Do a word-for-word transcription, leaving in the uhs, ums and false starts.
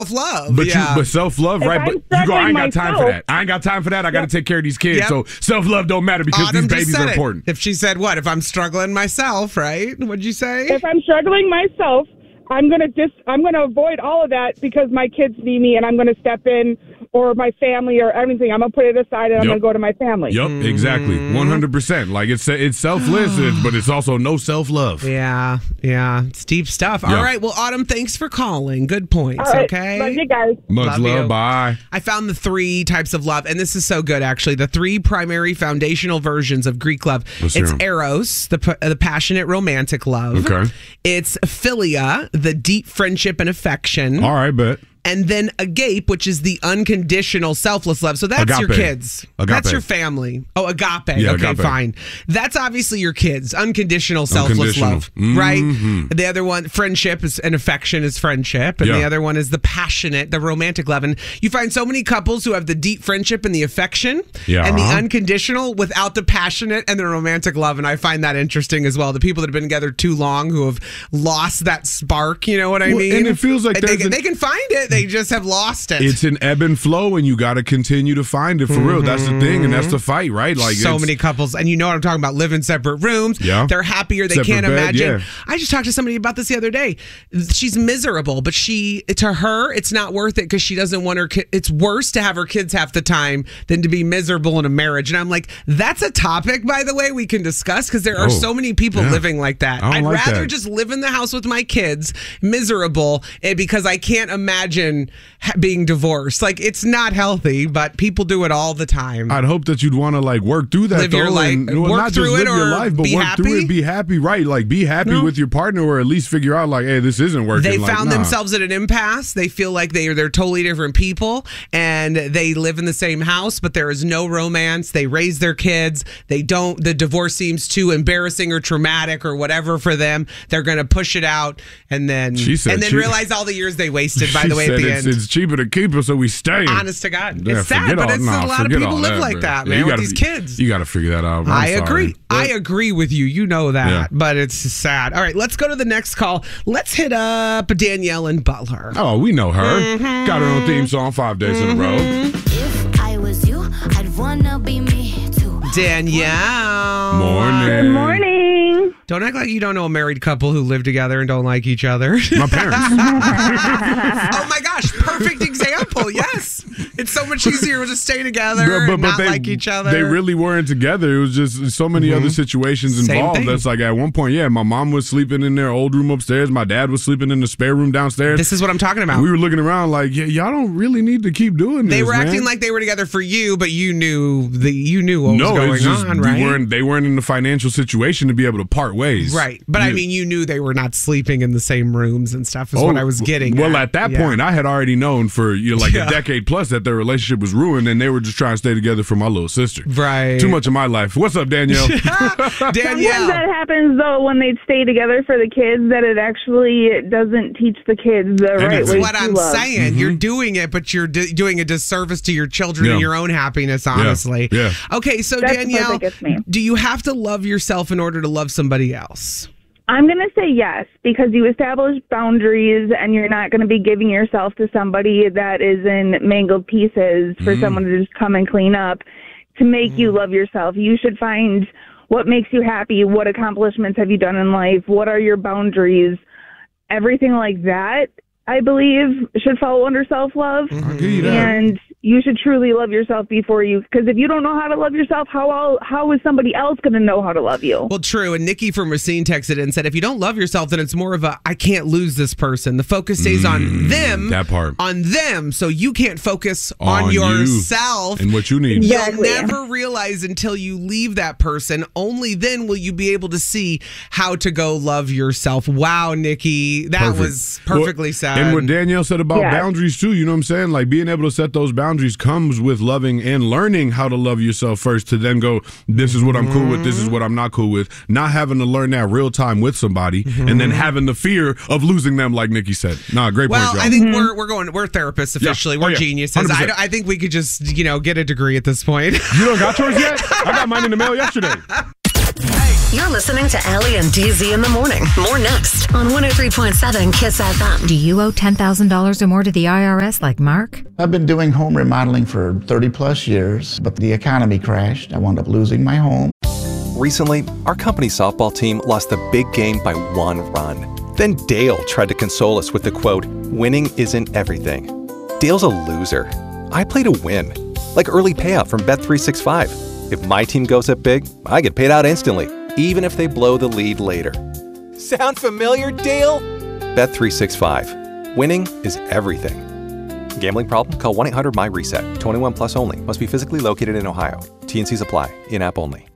self-love. But yeah. you, but self-love, If right? I'm But you go, I ain't got time for myself- that. I ain't got time for that. I got to take care of these kids. Yep. So self-love don't matter because Autumn these just babies said are it. important. If she said what? If I'm struggling myself, right? What'd you say? If I'm struggling myself, I'm gonna just I'm gonna avoid all of that because my kids need me, and I'm gonna step in, or my family, or anything. I'm gonna put it aside, and I'm Yep. gonna go to my family. Yep, exactly. one hundred percent. Like it's it's selfless, but it's also no self-love. Yeah, yeah. It's deep stuff. Yeah. All right. Well, Autumn, thanks for calling. Good points, All right, okay? love you guys. Much Love love. you. Bye. I found the three types of love, and this is so good, actually. The three primary foundational versions of Greek love. Let's It's hear 'em. eros, the p- the passionate romantic love. Okay. It's philia, the deep friendship and affection. All right, bet. And then agape, which is the unconditional, selfless love. So that's Agape. your kids. Agape. That's your family. Oh, agape. Yeah, okay, agape. fine. That's obviously your kids. Unconditional, selfless Unconditional. love. Mhm. Right? The other one, friendship is and affection is friendship. And Yeah. the other one is the passionate, the romantic love. And you find so many couples who have the deep friendship and the affection Yeah. and the unconditional without the passionate and the romantic love. And I find that interesting as well. The people that have been together too long who have lost that spark, you know what I Well, mean? and it feels like And they, there's can- an- they can find it. They just have lost it. It's an ebb and flow, and you got to continue to find it for real. That's the thing, and that's the fight, right? Like so it's- many couples, and you know what I'm talking about, live in separate rooms. Yeah. They're happier. They Separate can't bed, imagine. yeah. I just talked to somebody about this the other day. She's miserable, but she, to her, it's not worth it because she doesn't want her ki- It's worse to have her kids half the time than to be miserable in a marriage. And I'm like, that's a topic, by the way, we can discuss because there are Oh, so many people yeah. living like that. I I'd don't like rather that. just live in the house with my kids, miserable, eh, because I can't imagine ha- being divorced. Like, it's not healthy, but people do it all the time. I'd hope that you'd want to like work through that, Live though, your life- and well, work not through just it live your or life, but be work through happy? it, be happy, right? Like be happy No. with your partner, or at least figure out like, hey, this isn't working. They Like, found nah. themselves at an impasse. They feel like they are they're totally different people, and they live in the same house, but there is no romance. They raise their kids. They don't. The divorce seems too embarrassing or traumatic or whatever for them. They're going to push it out, and then She said and then she- realize all the years they wasted. By She the way, at said the it's, end. it's cheaper to keep her, so we stay. Honest to God, Yeah, it's sad, forget but all- it's nah, a lot of forget people all live that, like bro. that, Yeah, man, you with gotta- these kids. You got to figure that out. I'm I sorry. agree. I agree with you. You know that, Yeah. but it's sad. All right, let's go to the next call. Let's hit up Danielle and Butler. Oh, we know her. Mm-hmm. Got her own theme song five days in a row. If I was you, I'd wanna be me too. Danielle. Morning. Good morning. Don't act like you don't know a married couple who live together and don't like each other. My parents. Oh my gosh, perfect example. Yes. It's so much easier to stay together and not they, like each other. They really weren't together. It was just so many other situations Same involved. thing. That's like at one point, yeah, my mom was sleeping in their old room upstairs. My dad was sleeping in the spare room downstairs. This is what I'm talking about. we were looking around like, yeah, y'all don't really need to keep doing this. They were man. acting like they were together for you, but you knew the you knew what no, was going it's just on, we right? weren't. They weren't in the financial situation to be able to part ways. Right. But I Yeah. mean, you knew they were not sleeping in the same rooms and stuff, is Oh, what I was getting Well, at. at that Yeah. point, I had already known for you know, like Yeah. a decade plus that their relationship was ruined, and they were just trying to stay together for my little sister. Right. Too much of my life. What's up, Danielle? Sometimes Danielle. that happens though when they stay together for the kids, that it actually doesn't teach the kids the right it's way That's what to I'm love. saying. You're doing it, but you're do- doing a disservice to your children Yeah. and your own happiness, honestly. Yeah. Okay, so That's the part Danielle, that gets me. do you have to love yourself in order to love somebody else? I'm going to say yes, because you establish boundaries and you're not going to be giving yourself to somebody that is in mangled pieces for someone to just come and clean up to make you love yourself. You should find what makes you happy, what accomplishments have you done in life, what are your boundaries, everything like that, I believe, should fall under self-love. I'll give you that. And you should truly love yourself before you, because if you don't know how to love yourself, how all, how is somebody else going to know how to love you? Well, true. And Nikki from Racine texted and said, if you don't love yourself, then it's more of a, I can't lose this person. The focus stays on them. Mm, that part. On them. So you can't focus on, On you yourself. and what you need. Exactly. You'll never realize until you leave that person. Only then will you be able to see how to go love yourself. Wow, Nikki. That Perfect. was perfectly Well, said. And what Danielle said about Yes. boundaries too, you know what I'm saying? Like being able to set those boundaries comes with loving and learning how to love yourself first to then go, this is what I'm cool with, this is what I'm not cool with. Not having to learn that real time with somebody and then having the fear of losing them, like Nikki said. Nah, great Well, point, y'all. I think we're we're going. We're therapists officially. Oh, we're yeah. geniuses. one hundred I, percent. don't- I think we could just you know get a degree at this point. You don't got yours yet? I got mine in the mail yesterday. Hey, You're listening to Allie and D Z in the morning. More next on one oh three point seven Kiss F M. Do you owe ten thousand dollars or more to the I R S like Mark? I've been doing home remodeling for thirty plus years, but the economy crashed. I wound up losing my home. Recently, our company's softball team lost the big game by one run. Then Dale tried to console us with the quote, "Winning isn't everything." Dale's a loser. I play to win. Like early payout from Bet three sixty-five. If my team goes up big, I get paid out instantly, even if they blow the lead later. Sound familiar, Dale? Bet three sixty-five. Winning is everything. Gambling problem? Call one eight hundred M Y RESET. twenty-one plus only. Must be physically located in Ohio. T and C's apply. In-app only.